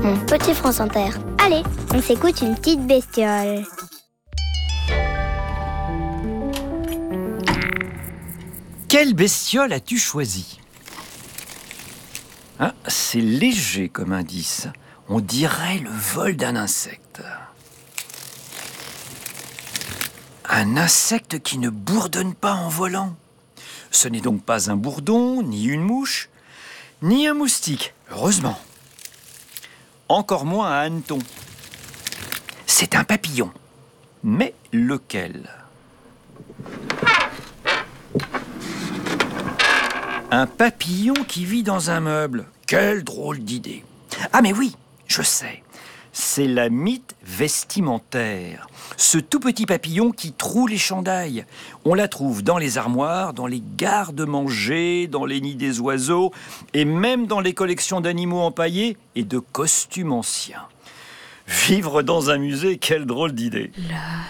Mon petit France Inter. Allez, on s'écoute une petite bestiole. Quelle bestiole as-tu choisi ? Hein, c'est léger comme indice. On dirait le vol d'un insecte. Un insecte qui ne bourdonne pas en volant. Ce n'est donc pas un bourdon, ni une mouche, ni un moustique, heureusement. Encore moins un hanneton. C'est un papillon. Mais lequel ? Un papillon qui vit dans un meuble. Quelle drôle d'idée. Ah mais oui, je sais. C'est la mite vestimentaire. Ce tout petit papillon qui troue les chandails. On la trouve dans les armoires, dans les garde-manger, dans les nids des oiseaux et même dans les collections d'animaux empaillés et de costumes anciens. Vivre dans un musée, quelle drôle d'idée. La